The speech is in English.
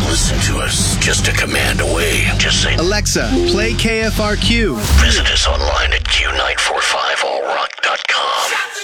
listen to us just a command away. Just say, Alexa, play KFRQ. visit us online at